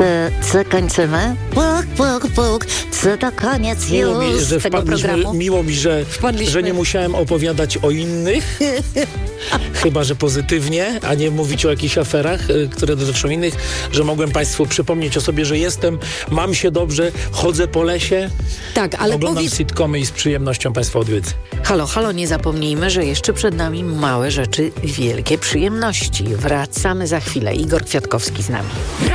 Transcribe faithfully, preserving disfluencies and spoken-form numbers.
Czy, czy kończymy? Puk, puk, puk. Czy to koniec Miło już mi, że tego wpadliśmy, programu? miło mi, że, Wpadliśmy. że nie musiałem opowiadać o innych, chyba że pozytywnie, a nie mówić o jakichś aferach, y, które dotyczą innych, że mogłem Państwu przypomnieć o sobie, że jestem, mam się dobrze, chodzę po lesie, Tak, ale oglądam powiedz... sitcomy i z przyjemnością Państwa odwiedzę. Halo, halo, nie zapomnijmy, że jeszcze przed nami małe rzeczy, wielkie przyjemności. Wracamy za chwilę. Igor Kwiatkowski z nami.